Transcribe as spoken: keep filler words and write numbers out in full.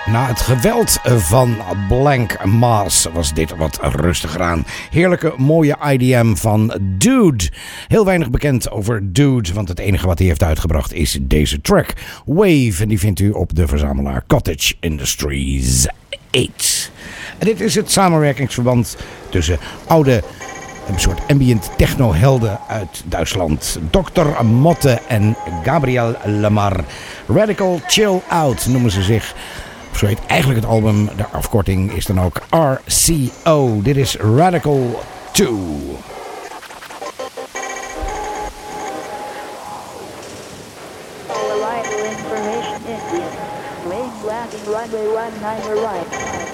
Na het geweld van Blank Mass was dit wat rustiger aan. Heerlijke mooie I D M van Dude. Heel weinig bekend over Dude, want het enige wat hij heeft uitgebracht is deze track. Wave, en die vindt u op de verzamelaar Cottage Industries acht. En dit is het samenwerkingsverband tussen oude, een soort ambient techno-helden uit Duitsland. dokter Motte en Gabriel Lamar. Radical Chill Out noemen ze zich. Zo heet eigenlijk het album. De afkorting is dan ook R C O. Dit is Radical twee. All arrival information Indian. Main landing runway one nine right.